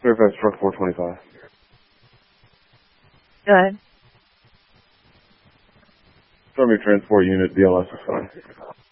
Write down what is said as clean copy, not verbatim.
Fairfax Truck 425. Go ahead. Stormy Transport Unit, BLS is fine.